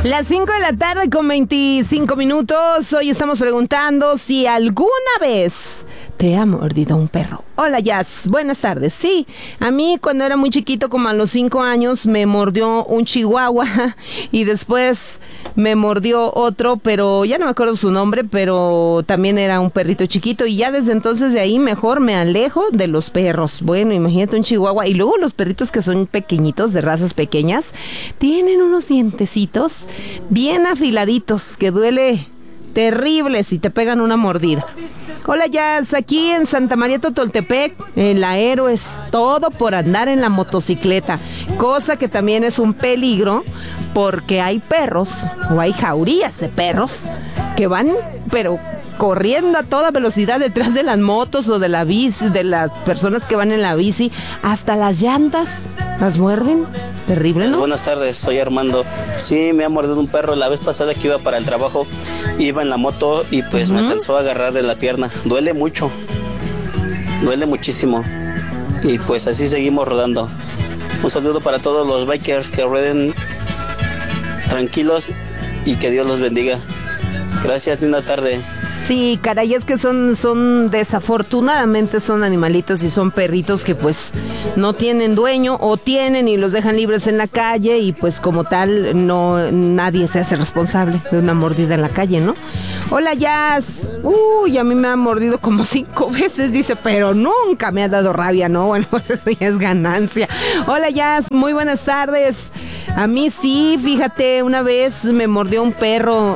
Las 5 de la tarde con 25 minutos. Hoy estamos preguntando si alguna vez te ha mordido un perro. Hola, Jazz. Buenas tardes. Sí, a mí cuando era muy chiquito, como a los 5 años, me mordió un chihuahua y después me mordió otro, pero ya no me acuerdo su nombre, pero también era un perrito chiquito y ya desde entonces de ahí mejor me alejo de los perros. Bueno, imagínate un chihuahua y luego los perritos que son pequeñitos, de razas pequeñas, tienen unos dientecitos bien afiladitos que duele terrible si te pegan una mordida. Hola, Jazz, aquí en Santa María Totoltepec, en la Héroes, todo por andar en la motocicleta, cosa que también es un peligro porque hay perros o hay jaurías de perros que van, pero corriendo a toda velocidad detrás de las motos o de la bici, de las personas que van en la bici, hasta las llantas las muerden. Terrible, ¿no? Buenas tardes, soy Armando. Sí, me ha mordido un perro. La vez pasada que iba para el trabajo, iba en la moto y pues me alcanzó a agarrar de la pierna. Duele mucho, duele muchísimo. Y pues así seguimos rodando. Un saludo para todos los bikers que rueden tranquilos y que Dios los bendiga. Gracias, linda tarde. Sí, caray, es que son desafortunadamente son animalitos y son perritos que pues no tienen dueño o tienen y los dejan libres en la calle y pues como tal nadie se hace responsable de una mordida en la calle, ¿no? Hola, Jazz. Uy, a mí me ha mordido como 5 veces, dice, pero nunca me ha dado rabia, ¿no? Bueno, pues eso ya es ganancia. Hola, Jazz, muy buenas tardes. A mí sí, fíjate, una vez me mordió un perro.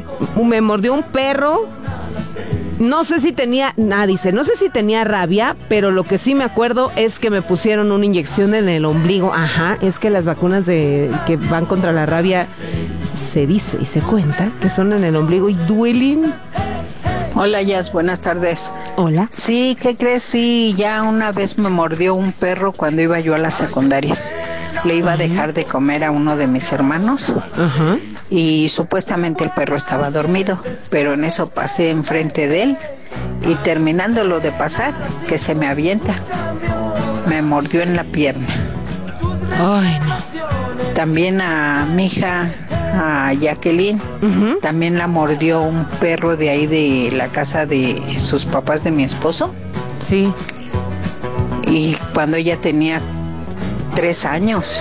No sé si tenía rabia, pero lo que sí me acuerdo es que me pusieron una inyección en el ombligo. Ajá, es que las vacunas que van contra la rabia se dice y se cuenta que son en el ombligo y duelen. Hola, Jazz, buenas tardes. Hola. Sí, ¿qué crees? Sí, ya una vez me mordió un perro cuando iba yo a la secundaria. Le iba a dejar de comer a uno de mis hermanos. Ajá. Y supuestamente el perro estaba dormido, pero en eso pasé enfrente de él y terminándolo de pasar, que se me avienta, me mordió en la pierna. Ay, no. También a mi hija, a Jacqueline, también la mordió un perro de ahí de la casa de sus papás de mi esposo. Sí. Y cuando ella tenía 3 años,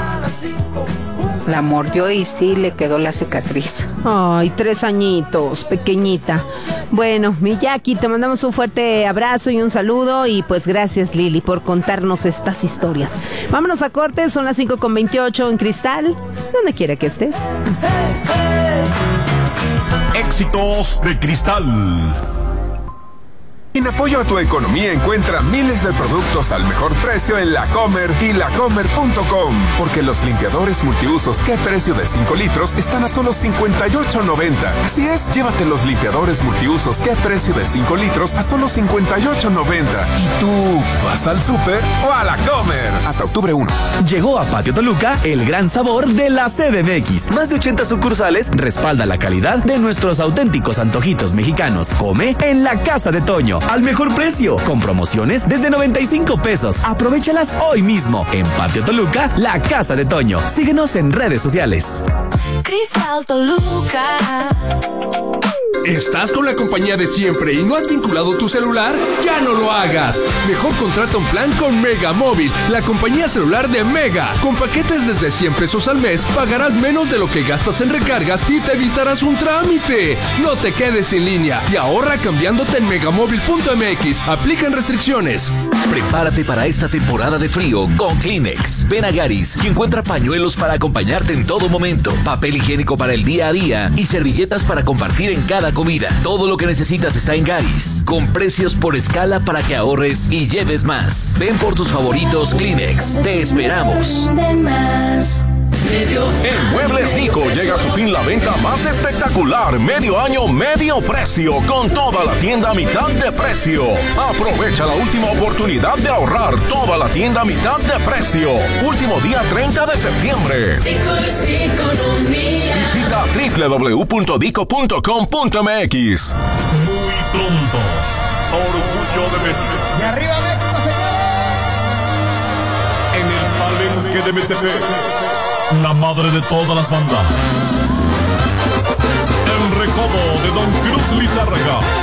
la mordió y sí le quedó la cicatriz. Ay, 3 añitos, pequeñita. Bueno, mi Jackie, te mandamos un fuerte abrazo y un saludo. Y pues gracias, Lili, por contarnos estas historias. Vámonos a corte, son las 5:28 en Cristal, donde quiera que estés. Éxitos de Cristal. En apoyo a tu economía encuentra miles de productos al mejor precio en La Comer y lacomer.com. Porque los limpiadores multiusos ¿Qué precio de 5 litros? Están a solo $58.90. Así es, llévate los limpiadores multiusos ¿Qué precio de 5 litros? A solo $58.90. ¿Y tú vas al súper o a La Comer? Hasta octubre 1. Llegó a Patio Toluca el gran sabor de la CDMX. Más de 80 sucursales respalda la calidad de nuestros auténticos antojitos mexicanos. Come en la Casa de Toño. Al mejor precio, con promociones desde 95 pesos. Aprovéchalas hoy mismo. En Patio Toluca, la Casa de Toño. Síguenos en redes sociales. Cristal Toluca. ¿Estás con la compañía de siempre y no has vinculado tu celular? ¡Ya no lo hagas! Mejor contrata un plan con Mega Móvil, la compañía celular de Mega. Con paquetes desde 100 pesos al mes, pagarás menos de lo que gastas en recargas y te evitarás un trámite. No te quedes en línea y ahorra cambiándote en megamóvil.mx. Aplican restricciones. Prepárate para esta temporada de frío con Kleenex. Ven a Garis y encuentra pañuelos para acompañarte en todo momento, papel higiénico para el día a día y servilletas para compartir en cada comida. Todo lo que necesitas está en Garis, con precios por escala para que ahorres y lleves más. Ven por tus favoritos Kleenex. Te esperamos. En Muebles Nico llega a su fin la venta más espectacular. Medio año, medio precio. Con toda la tienda a mitad de precio. Aprovecha la última oportunidad de ahorrar. Toda la tienda a mitad de precio. Último día 30 de septiembre. Visita www.dico.com.mx. Muy pronto. Orgullo de México. ¡Y arriba México, señores! En el palenque de Metepec. La madre de todas las bandas. Lizárraga.